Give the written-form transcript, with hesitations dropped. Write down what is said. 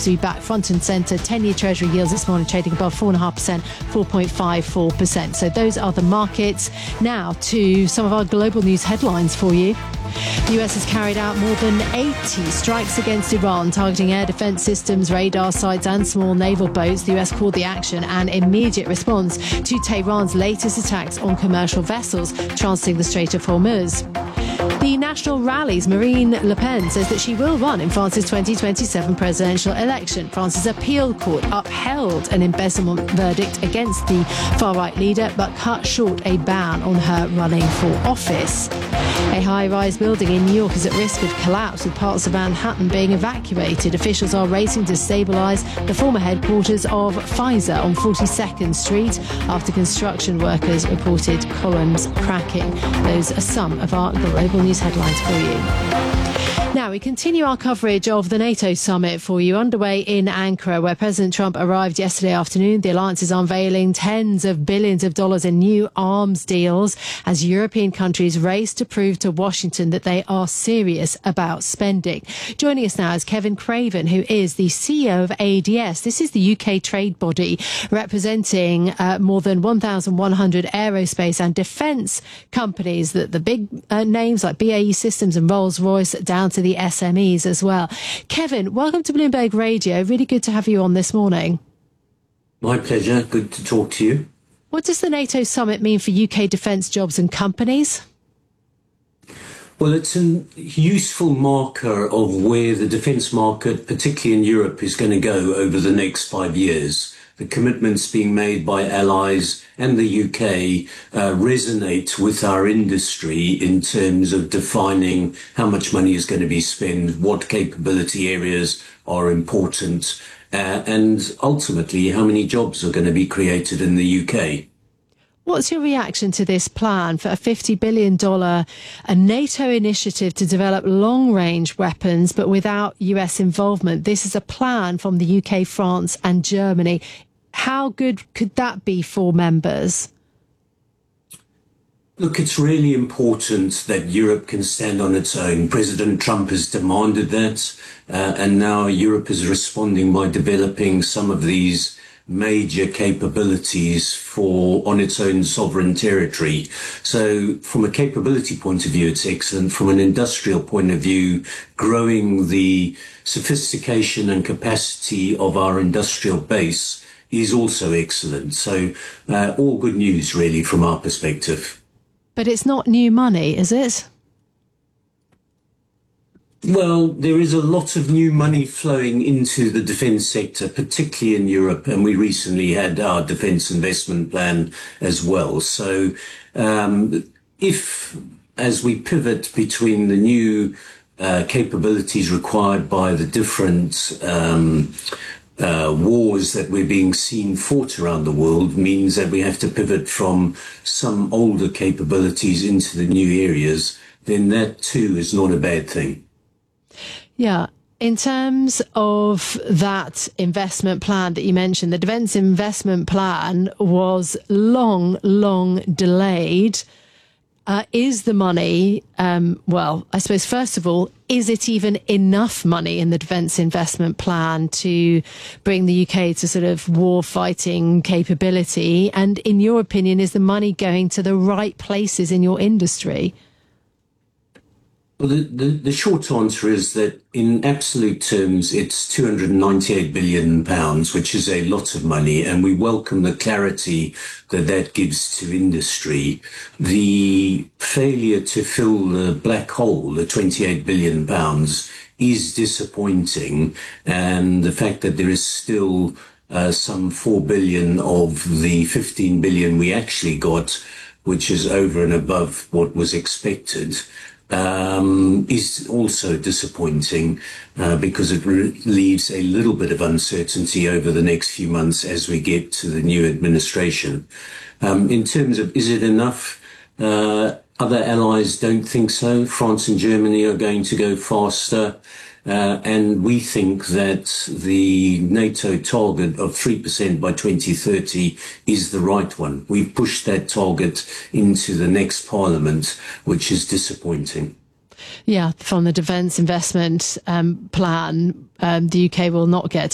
to be back front and centre. 10-year Treasury yields this morning trading above 4.5%, 4.54%. So those are the markets. Now to some of our global news headlines for you. The US has carried out more than 80 strikes against Iran, targeting air defence systems, radar sites and small naval boats. The US called the action an immediate response to Tehran's latest attacks on commercial vessels transiting the Strait of Hormuz. The national rallies, Marine Le Pen says that she will run in France's 2027 presidential election. France's appeal court upheld an embezzlement verdict against the far-right leader, but cut short a ban on her running for office. A high-rise building in New York is at risk of collapse, with parts of Manhattan being evacuated. Officials are racing to stabilise the former headquarters of Pfizer on 42nd Street after construction workers reported columns cracking. Those are some of our global news headlines for you. Now, we continue our coverage of the NATO summit for you, underway in Ankara, where President Trump arrived yesterday afternoon. The alliance is unveiling tens of billions of dollars in new arms deals as European countries race to prove to Washington that they are serious about spending. Joining us now is Kevin Craven, who is the CEO of ADS. This is the UK trade body representing more than 1,100 aerospace and defence companies, that the big names like BAE Systems and Rolls-Royce, down to the SMEs as well. Kevin, welcome to Bloomberg Radio. Really good to have you on this morning. My pleasure. Good to talk to you. What does the NATO summit mean for UK defence jobs and companies? Well, it's a useful marker of where the defence market, particularly in Europe, is going to go over the next 5 years. The commitments being made by allies and the UK resonate with our industry in terms of defining how much money is going to be spent, what capability areas are important, and ultimately how many jobs are going to be created in the UK. What's your reaction to this plan for a $50 billion a NATO initiative to develop long-range weapons, but without US involvement? This is a plan from the UK, France and Germany. How good could that be for members? Look, it's really important that Europe can stand on its own. President Trump has demanded that, and now Europe is responding by developing some of these major capabilities on its own sovereign territory. So from a capability point of view, it's excellent. From an industrial point of view, growing the sophistication and capacity of our industrial base is also excellent. So all good news, really, from our perspective. But it's not new money, is it? Well, there is a lot of new money flowing into the defence sector, particularly in Europe, and we recently had our defence investment plan as well. So if, as we pivot between the new capabilities required by the different wars that we're being seen fought around the world, means that we have to pivot from some older capabilities into the new areas, then that too is not a bad thing. Yeah. In terms of that investment plan that you mentioned, the defence investment plan was long delayed. Is the money, well, I suppose, first of all, is it even enough money in the defence investment plan to bring the UK to sort of war fighting capability? And in your opinion, is the money going to the right places in your industry? Well, the short answer is that in absolute terms, it's £298 billion, which is a lot of money, and we welcome the clarity that that gives to industry. The failure to fill the black hole, the £28 billion, is disappointing, and the fact that there is still some 4 billion of the 15 billion we actually got, which is over and above what was expected, is also disappointing because it leaves a little bit of uncertainty over the next few months as we get to the new administration. In terms of, is it enough? Other allies don't think so. France and Germany are going to go faster. And we think that the NATO target of 3% by 2030 is the right one. We've pushed that target into the next parliament, which is disappointing. Yeah, from the defence investment plan, the UK will not get